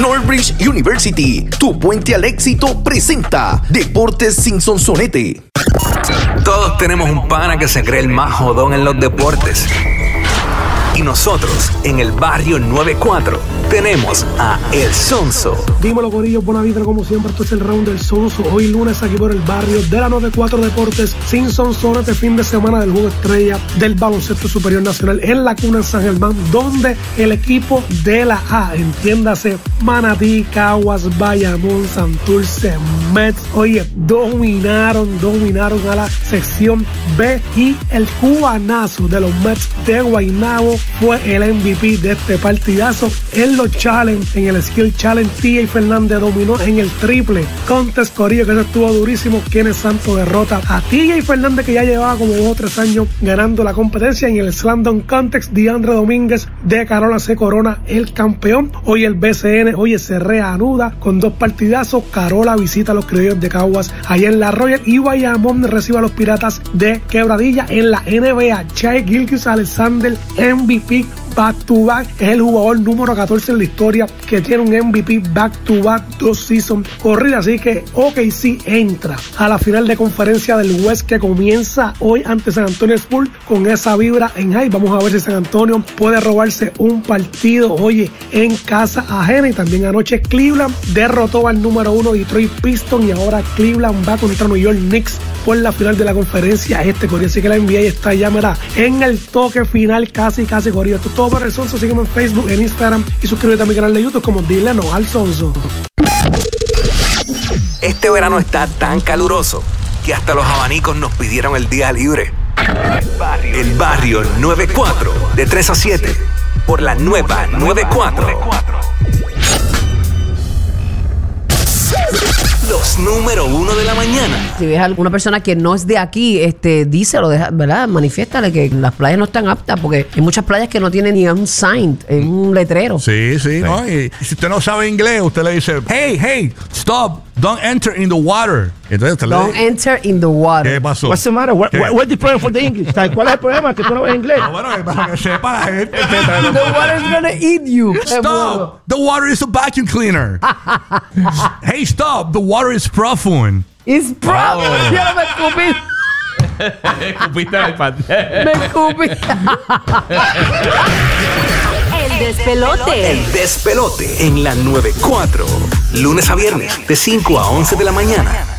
Northbridge University, tu puente al éxito, presenta Deportes sin Sonsonete. Todos tenemos un pana que se cree el más jodón en los deportes. Y nosotros, en el barrio 94, tenemos a El Sonso. Dímelo, corillo, buena vida, como siempre, esto es el round del Sonso. Hoy lunes aquí por el barrio de la 94 Deportes sin Sonsonete, fin de semana del juego estrella del baloncesto superior nacional en la cuna en San Germán, donde el equipo de la A, entiéndase Manatí, Caguas, Bayamón, Santurce, Mets, oye, dominaron a la sección B, y el cubanazo de los Mets de Guaynabo fue el MVP de este partidazo. En los challenge, en el skill challenge, TJ Fernández dominó en el triple contest, corillo, que eso estuvo durísimo. Kenneth Santos derrota a TJ Fernández, que ya llevaba como 2 o 3 años ganando la competencia. En el slam dunk contest, DeAndre Domínguez de Carola se corona el campeón. Hoy el BCN, oye, se reanuda con 2 partidazos. Carola visita a los criollos de Caguas allá en la Royal, y Bayamón recibe a los Piratas de Quebradilla. En la NBA, Shai Gilgeous-Alexander, MVP back-to-back, es el jugador número 14 en la historia que tiene un MVP back-to-back 2 seasons corridas. Así que OKC entra a la final de conferencia del West, que comienza hoy ante San Antonio Spurs, con esa vibra en high. Vamos a ver si San Antonio puede robarse un partido, oye, en casa ajena. Y también anoche Cleveland derrotó al número 1 Detroit Pistons, y ahora Cleveland va contra New York Knicks por la final de la conferencia corillo. Así que la NBA está ya, mira, en el toque final, casi corillo. Esto es todo para el Sonso. Sígueme en Facebook, en Instagram, y suscríbete a mi canal de YouTube como Dile No al Sonso. Este verano está tan caluroso que hasta los abanicos nos pidieron el día libre. El barrio 94, de 3 a 7, por la nueva 94. Los número 1 de la mañana. Si ves a alguna persona que no es de aquí, díselo, ¿verdad? Manifiéstale que las playas no están aptas, porque hay muchas playas que no tienen ni un sign, un letrero. Sí, ¿no? Y si usted no sabe inglés, usted le dice, hey, stop, don't enter in the water. Entonces usted Don't enter in the water. ¿Qué pasó? What's the matter? What's the problem for the English? ¿Cuál es el problema? Que tú no ves inglés. Bueno, para que sepa la gente. The water is gonna eat you. Stop! The water is a vacuum cleaner. Hey, stop! The water is profound. It's profound. Ya me escupí. Escupiste al iPad. Me escupí. El despelote. El despelote en la 94. Lunes a viernes, de 5 a 11 de la mañana.